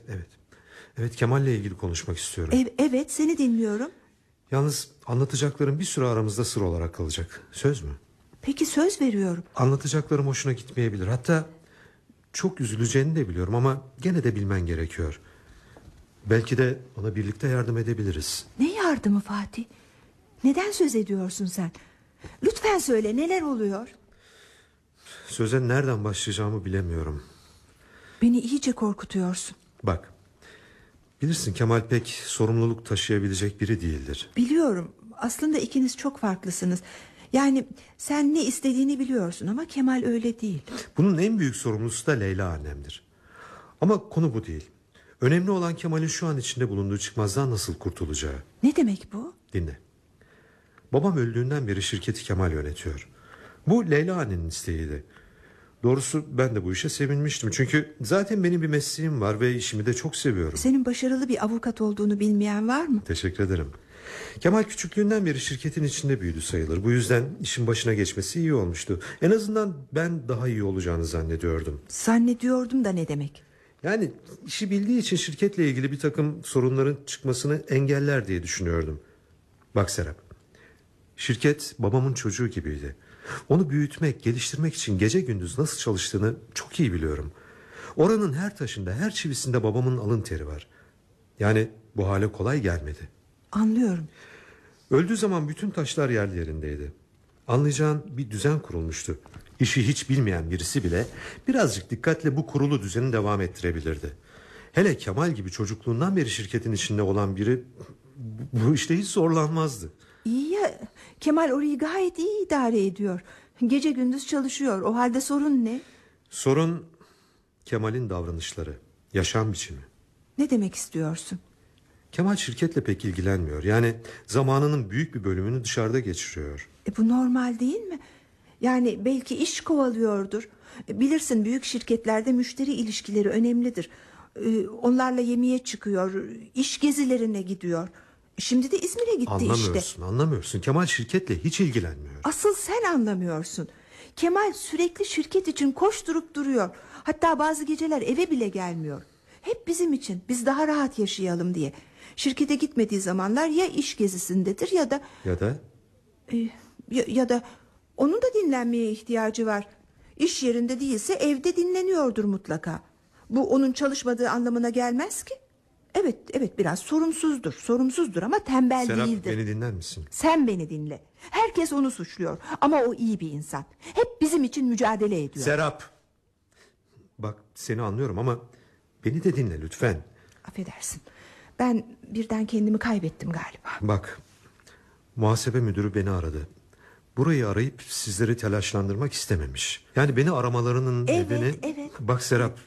evet. Evet, Kemal'le ilgili konuşmak istiyorum. Evet, seni dinliyorum. Yalnız anlatacaklarım bir süre aramızda sır olarak kalacak. Söz mü? Peki, söz veriyorum. Anlatacaklarım hoşuna gitmeyebilir. Hatta çok üzüleceğini de biliyorum ama gene de bilmen gerekiyor. Belki de ona birlikte yardım edebiliriz. Ne yardımı Fatih? Neden söz ediyorsun sen? Lütfen söyle, neler oluyor? Söze nereden başlayacağımı bilemiyorum. Beni iyice korkutuyorsun. Bak, bilirsin Kemal pek sorumluluk taşıyabilecek biri değildir. Biliyorum, aslında ikiniz çok farklısınız. Yani sen ne istediğini biliyorsun ama Kemal öyle değil. Bunun en büyük sorumlusu da Leyla annemdir. Ama konu bu değil. Önemli olan Kemal'in şu an içinde bulunduğu çıkmazdan nasıl kurtulacağı. Ne demek bu? Dinle. Babam öldüğünden beri şirketi Kemal yönetiyor. Bu Leyla annenin isteğiydi. Doğrusu ben de bu işe sevinmiştim. Çünkü zaten benim bir mesleğim var ve işimi de çok seviyorum. Senin başarılı bir avukat olduğunu bilmeyen var mı? Teşekkür ederim. Kemal küçüklüğünden beri şirketin içinde büyüdü sayılır. Bu yüzden işin başına geçmesi iyi olmuştu. En azından ben daha iyi olacağını zannediyordum. Zannediyordum da ne demek? Yani işi bildiği için şirketle ilgili bir takım sorunların çıkmasını engeller diye düşünüyordum. Bak Serap, şirket babamın çocuğu gibiydi. Onu büyütmek, geliştirmek için gece gündüz nasıl çalıştığını çok iyi biliyorum. Oranın her taşında, her çivisinde babamın alın teri var. Yani bu hale kolay gelmedi. Anlıyorum. Öldüğü zaman bütün taşlar yerli yerindeydi. Anlayacağın bir düzen kurulmuştu. İşi hiç bilmeyen birisi bile birazcık dikkatle bu kurulu düzeni devam ettirebilirdi. Hele Kemal gibi çocukluğundan beri şirketin içinde olan biri bu işte hiç zorlanmazdı. İyi ya, Kemal orayı gayet iyi idare ediyor. Gece gündüz çalışıyor. O halde sorun ne? Sorun Kemal'in davranışları, yaşam biçimi. Ne demek istiyorsun? Kemal şirketle pek ilgilenmiyor. Yani zamanının büyük bir bölümünü dışarıda geçiriyor. Bu normal değil mi? Yani belki iş kovalıyordur. Bilirsin, büyük şirketlerde müşteri ilişkileri önemlidir. Onlarla yemeğe çıkıyor, iş gezilerine gidiyor. Şimdi de İzmir'e gitti işte. Anlamıyorsun. Kemal şirketle hiç ilgilenmiyor. Asıl sen anlamıyorsun. Kemal sürekli şirket için koşturup duruyor. Hatta bazı geceler eve bile gelmiyor. Hep bizim için, biz daha rahat yaşayalım diye. Şirkete gitmediği zamanlar ya iş gezisindedir ya da... Ya da onun da dinlenmeye ihtiyacı var. İş yerinde değilse evde dinleniyordur mutlaka. Bu onun çalışmadığı anlamına gelmez ki. Evet, biraz sorumsuzdur ama tembel Serap, değildir. beni dinler misin? Sen beni dinle. Herkes onu suçluyor ama o iyi bir insan. Hep bizim için mücadele ediyor. Serap, bak seni anlıyorum ama beni de dinle lütfen. Affedersin, ben birden kendimi kaybettim galiba. Bak, muhasebe müdürü beni aradı. Burayı arayıp sizleri telaşlandırmak istememiş. Yani beni aramalarının nedeni... Evet. Bak Serap,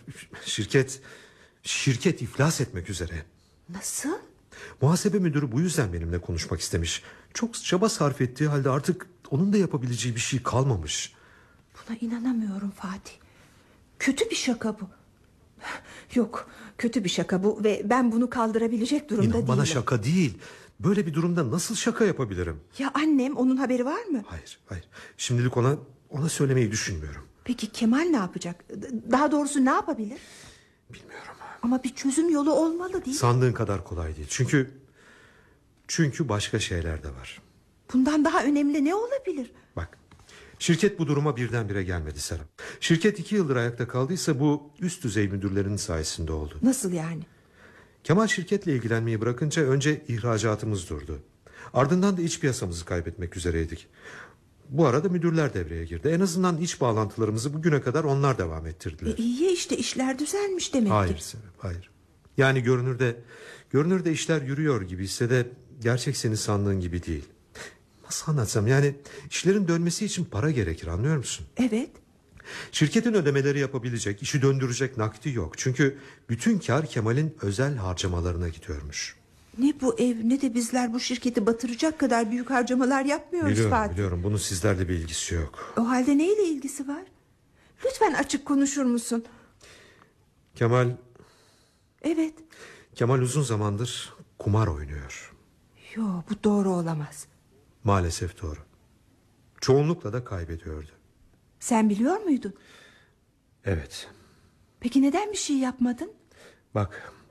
şirket iflas etmek üzere. Nasıl? Muhasebe müdürü bu yüzden benimle konuşmak istemiş. Çok çaba sarf ettiği halde artık onun da yapabileceği bir şey kalmamış. Buna inanamıyorum Fatih. Kötü bir şaka bu. Yok, kötü bir şaka bu ve ben bunu kaldırabilecek durumda değilim. İnan bana, şaka değil. Böyle bir durumda nasıl şaka yapabilirim? Ya annem, onun haberi var mı? Hayır. Şimdilik ona söylemeyi düşünmüyorum. Peki Kemal ne yapacak? Daha doğrusu ne yapabilir? Bilmiyorum. Ama bir çözüm yolu olmalı değil mi? Sandığın kadar kolay değil. Çünkü başka şeyler de var. Bundan daha önemli ne olabilir? Bak, şirket bu duruma birdenbire gelmedi Serap. Şirket 2 yıldır ayakta kaldıysa bu üst düzey müdürlerin sayesinde oldu. Nasıl yani? Kemal şirketle ilgilenmeyi bırakınca önce ihracatımız durdu. Ardından da iç piyasamızı kaybetmek üzereydik. Bu arada müdürler devreye girdi. En azından iç bağlantılarımızı bugüne kadar onlar devam ettirdiler. İyi işte, işler düzelmiş demek Hayır ki. Serap, hayır. Yani görünürde işler yürüyor gibi ise de gerçek senin sandığın gibi değil. Nasıl anlatsam, yani işlerin dönmesi için para gerekir, anlıyor musun? Evet. Şirketin ödemeleri yapabilecek, işi döndürecek nakdi yok. Çünkü bütün kar Kemal'in özel harcamalarına gidiyormuş. Ne bu ev ne de bizler bu şirketi batıracak kadar büyük harcamalar yapmıyoruz Fatih. Biliyorum, bunun sizlerle bir ilgisi yok. O halde neyle ilgisi var? Lütfen açık konuşur musun? Kemal Evet. Kemal uzun zamandır kumar oynuyor. Yo, bu doğru olamaz. Maalesef doğru. Çoğunlukla da kaybediyordu. Sen biliyor muydun? Evet. Peki neden bir şey yapmadın? Bak,